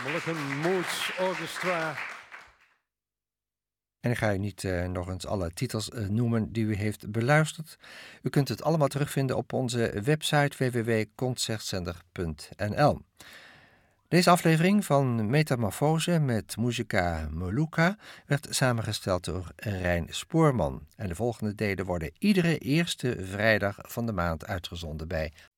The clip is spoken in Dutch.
Moluccan Moods Orchestra. En ik ga u niet nog eens alle titels noemen die u heeft beluisterd. U kunt het allemaal terugvinden op onze website www.concertzender.nl. Deze aflevering van Metamorfose met Musica Molucca werd samengesteld door Rijn Spoorman. En de volgende delen worden iedere eerste vrijdag van de maand uitgezonden bij